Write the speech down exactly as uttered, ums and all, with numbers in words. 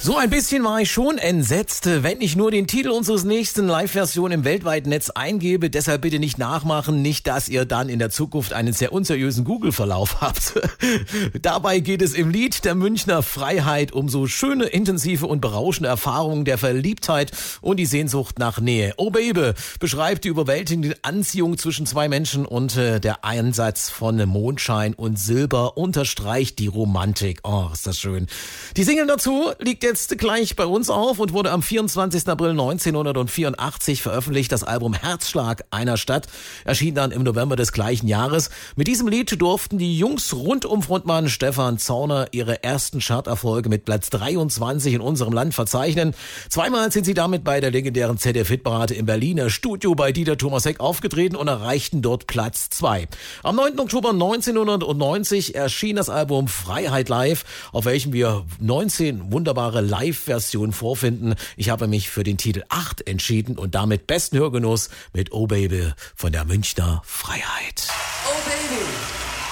So ein bisschen war ich schon entsetzt, wenn ich nur den Titel unseres nächsten Live-Version im weltweiten Netz eingebe. Deshalb bitte nicht nachmachen, nicht, dass ihr dann in der Zukunft einen sehr unseriösen Google-Verlauf habt. Dabei geht es im Lied der Münchner Freiheit um so schöne, intensive und berauschende Erfahrungen der Verliebtheit und die Sehnsucht nach Nähe. Oh Baby beschreibt die überwältigende Anziehung zwischen zwei Menschen und äh, der Einsatz von Mondschein und Silber unterstreicht die Romantik. Oh, ist das schön. Die Single dazu liegt jetzt gleich bei uns auf und wurde am vierundzwanzigsten April neunzehnhundertvierundachtzig veröffentlicht. Das Album Herzschlag einer Stadt erschien dann im November des gleichen Jahres. Mit diesem Lied durften die Jungs rund um Frontmann Stefan Zauner ihre ersten Charterfolge mit Platz dreiundzwanzig in unserem Land verzeichnen. Zweimal sind sie damit bei der legendären Z D F-Hitparade im Berliner Studio bei Dieter Thomas-Heck aufgetreten und erreichten dort Platz zwei. Am neunten Oktober neunzehnhundertneunzig erschien das Album Freiheit Live, auf welchem wir neunzehn wunderbare Live-Versionen vorfinden. Ich habe mich für den Titel acht entschieden und damit besten Hörgenuss mit Oh Baby von der Münchner Freiheit. Oh Baby.